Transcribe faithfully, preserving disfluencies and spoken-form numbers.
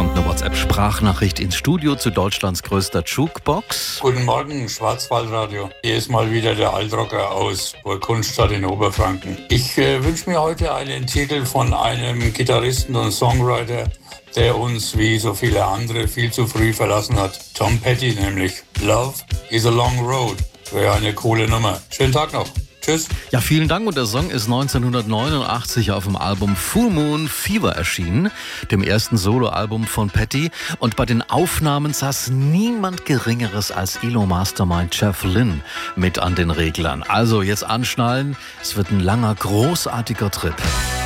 und eine WhatsApp-Sprachnachricht ins Studio zu Deutschlands größter Jukebox. Guten Morgen, Schwarzwaldradio. Hier ist mal wieder der Altrocker aus Burgkunstadt in Oberfranken. Ich äh, wünsche mir heute einen Titel von einem Gitarristen und Songwriter, der uns wie so viele andere viel zu früh verlassen hat. Tom Petty nämlich. Love is a long road. Wäre eine coole Nummer. Schönen Tag noch. Tschüss. Ja, vielen Dank. Und der Song ist neunzehnhundertneunundachtzig auf dem Album Full Moon Fever erschienen, dem ersten Soloalbum von Petty. Und bei den Aufnahmen saß niemand Geringeres als E L O-Mastermind Jeff Lynne mit an den Reglern. Also jetzt anschnallen, es wird ein langer, großartiger Trip.